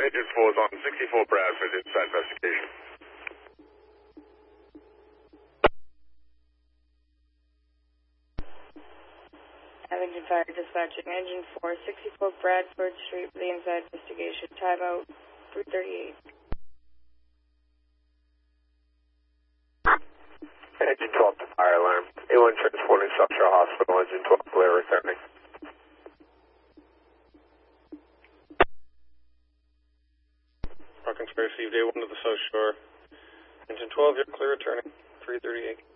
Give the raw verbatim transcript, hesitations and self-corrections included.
Agent four is on sixty-four Bradford inside investigation. Abington Fire dispatching engine four, sixty-four Bradford Street for the inside investigation. Timeout three thirty-eight. Engine twelve to fire alarm. A one transporting South Shore Hospital. Engine twelve clear returning. Parking spare received A one to the South Shore. Engine twelve, you're clear returning. three thirty-eight.